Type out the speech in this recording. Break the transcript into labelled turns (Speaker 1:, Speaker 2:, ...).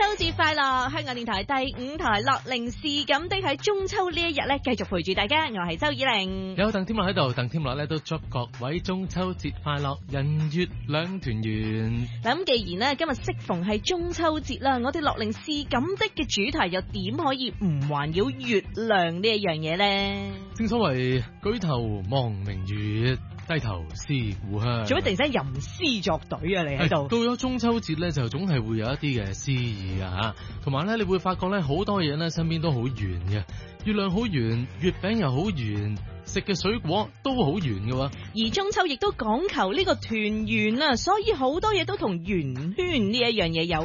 Speaker 1: 節快樂！香港電台第5台樂齡是咁的喺中秋呢一日咧，繼續陪住大家。我係周以玲，
Speaker 2: 有鄧添樂喺度，鄧添樂咧都祝各位中秋節快樂，人月兩團圓。
Speaker 1: 咁既然咧今日適逢係中秋節啦，我哋樂齡是咁的嘅主題又點可以唔環繞月亮呢一樣嘢咧？
Speaker 2: 正所謂舉頭望明月，低頭思故鄉。
Speaker 1: 做乜突然間吟詩作對啊？你喺度？
Speaker 2: 到咗中秋節咧，就總係會有一啲嘅詩意啊吓，同埋咧你會發覺咧好多嘢咧身邊都好圓嘅，月亮好圓，月餅又好圓，食嘅水果都好圓嘅喎。
Speaker 1: 而中秋亦都講求呢個團圓啊，所以好多嘢都同圓圈呢一樣嘢有